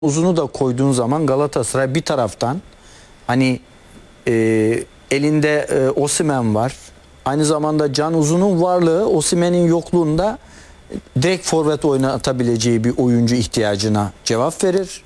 Uzunu da koyduğun zaman Galatasaray bir taraftan hani elinde Osimhen var. Aynı zamanda Can Uzun'un varlığı Osimhen'in yokluğunda direkt forvet oynatabileceği bir oyuncu ihtiyacına cevap verir.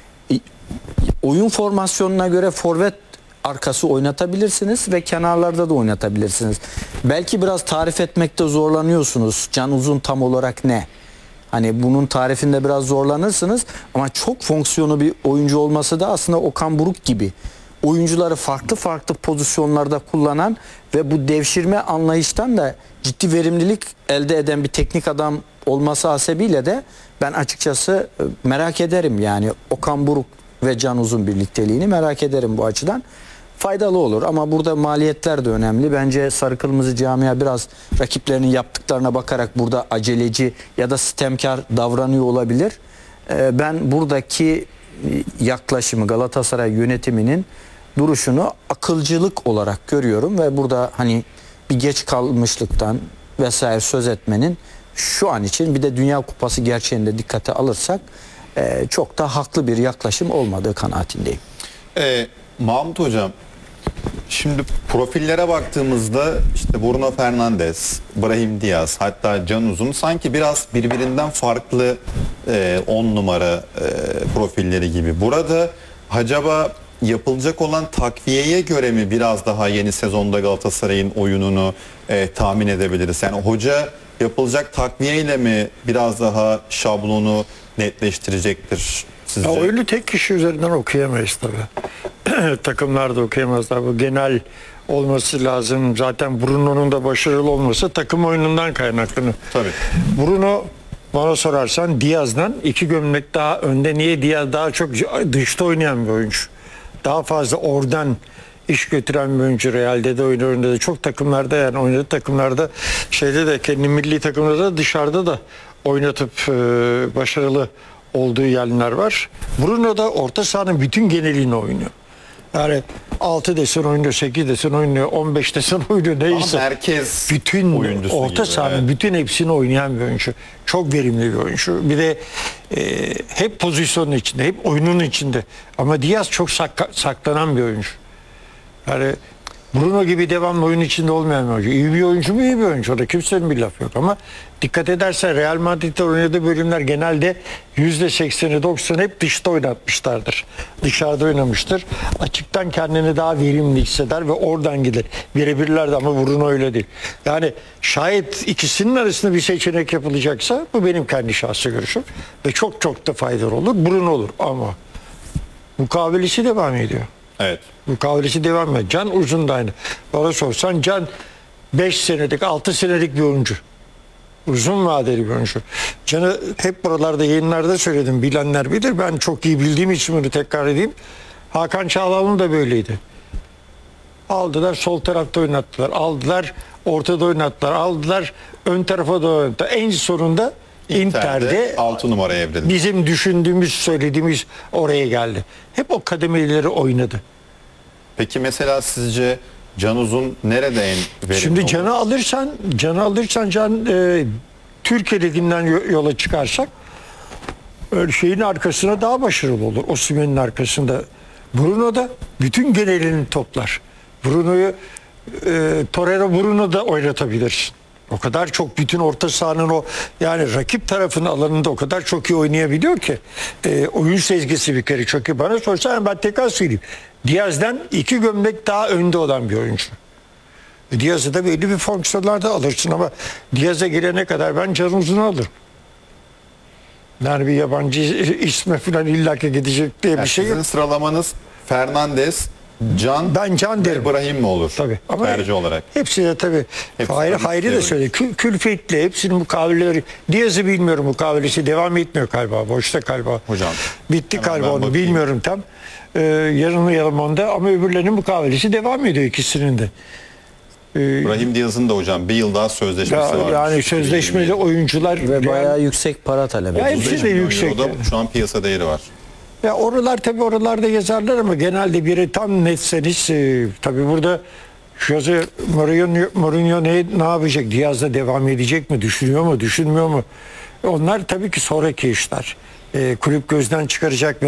Oyun formasyonuna göre forvet arkası oynatabilirsiniz ve kenarlarda da oynatabilirsiniz. Belki biraz tarif etmekte zorlanıyorsunuz. Can Uzun tam olarak ne? Hani bunun tarifinde biraz zorlanırsınız ama çok fonksiyonu bir oyuncu olması da aslında Okan Buruk gibi oyuncuları farklı farklı pozisyonlarda kullanan ve bu devşirme anlayıştan da ciddi verimlilik elde eden bir teknik adam olması hasebiyle de ben açıkçası merak ederim, yani Okan Buruk ve Can Uzun birlikteliğini merak ederim bu açıdan. Faydalı olur ama burada maliyetler de önemli. Bence sarı kırmızı camia biraz rakiplerinin yaptıklarına bakarak burada aceleci ya da sitemkar davranıyor olabilir. Ben buradaki yaklaşımı Galatasaray yönetiminin duruşunu akılcılık olarak görüyorum ve burada hani bir geç kalmışlıktan vesaire söz etmenin şu an için, bir de Dünya Kupası gerçeğinde dikkate alırsak çok da haklı bir yaklaşım olmadığı kanaatindeyim. Mahmut Hocam, şimdi profillere baktığımızda işte Bruno Fernandes, Brahim Diaz, hatta Can Uzun sanki biraz birbirinden farklı 10 numara profilleri gibi. Burada acaba yapılacak olan takviyeye göre mi biraz daha yeni sezonda Galatasaray'ın oyununu tahmin edebiliriz? Yani hoca yapılacak takviyeyle mi biraz daha şablonu netleştirecektir sizce? Ya oyunu tek kişi üzerinden okuyamayız tabii. Takımlar da okuyamazlar. Bu genel olması lazım. Zaten Bruno'nun da başarılı olması takım oyunundan kaynaklanıyor. Tabii. Bruno, bana sorarsan Diaz'dan 2 gömlek daha önde. Niye? Diaz daha çok dışta oynayan bir oyuncu. Daha fazla oradan iş götüren bir oyuncu. Real'de de oynadı. Çok takımlarda, yani oynadığı takımlarda, şeyde de, kendi milli takımlarda da, dışarıda da oynatıp başarılı olduğu yerler var. Bruno da orta sahanın bütün genelini oynuyor. Yani 6 desen oynuyor, 8 desen oynuyor, 15 desen oynuyor, neyse. Ama merkez bütün oyuncusu orta gibi, sahanın evet. bütün hepsini oynayan bir oyuncu. Çok verimli bir oyuncu. Bir de hep pozisyonun içinde, hep oyunun içinde. Ama Diaz çok saklanan bir oyuncu. Yani Bruno gibi devamlı oyun içinde olmayan bir oyuncu. İyi bir oyuncu mu? İyi bir oyuncu. Orada kimsenin bir laf yok ama dikkat edersen Real Madrid'de oynadığı bölümler genelde %80'i 90'ı hep dışta oynatmışlardır. Dışarıda oynamıştır. Açıktan kendini daha verimli hisseder ve oradan gider. Birebirlerde, ama Bruno öyle değil. Yani şayet ikisinin arasında bir seçenek yapılacaksa, bu benim kendi şahsi görüşüm ve çok çok da faydalı olur. Bruno olur ama mukavelesi devam ediyor. Evet. Mukavelesi devam ediyor. Can Uzun da aynı. Bana sorsan Can 5 senelik, 6 senelik bir oyuncu. Uzun vadeli bir oyuncu. Can'ı hep buralarda, yayınlarda söyledim. Bilenler bilir. Ben çok iyi bildiğim için bunu tekrar edeyim. Hakan Çağlayan'ın da böyleydi. Aldılar, sol tarafta oynattılar. Aldılar, ortada oynattılar. Aldılar, ön tarafa da oynattılar. En sonunda Inter'de 6 numaraya evrildi. bizim düşündüğümüz, söylediğimiz oraya geldi. Hep o kademeleri oynadı. Peki mesela sizce Can Uzun nerede en verimli Şimdi olur? Can'ı alırsan Türkiye Ligi'nden yola çıkarsak şeyin arkasına daha başarılı olur. Osimhen'in arkasında. Bruno da bütün genelini toplar. Bruno'yu Torreira Bruno da oynatabilirsin. O kadar çok bütün orta sahanın o, yani rakip tarafının alanında o kadar çok iyi oynayabiliyor ki oyun sezgisi bir kere çok iyi. Bana sorsan ben tekrar söyleyeyim. Diaz'dan 2 gömlek daha önde olan bir oyuncu. Diaz'ı da belli bir fonksiyonlarda alırsın ama Diaz'a gelene kadar ben Can Uzun'u alırım. Yani bir yabancı isme falan illaki gidecek diye Yani bir şey yok. sizin sıralamanız Fernandes, Can, Ben Can derim. Brahim mi olur? Tabii. Ama tercih olarak. hepsi de tabii. Hepsi Hayri tabii de söyledi. Külfetli. Hepsinin mukavelleri. Diaz'ı bilmiyorum, mukavelesi devam etmiyor galiba. Boşta galiba. Hocam, Bitti hemen galiba, ben onu bakayım. bilmiyorum tam. Yarın onda ama öbürlerinin mukavelesi devam ediyor, ikisinin de. Brahim Diaz'ın da hocam bir yıl daha sözleşmesi var. Yani sözleşmeli oyuncular Ve bayağı yüksek para talep Ya ediyor. hepsi de yüksek. Şu an piyasa değeri var. Ya oralar tabii, oralarda yazarlar ama genelde biri tam netseniz tabii burada Jose Mourinho ne yapacak? Diaz'da devam edecek mi? Düşünüyor mu? Düşünmüyor mu? Onlar tabii ki sonraki işler. kulüp gözden çıkaracak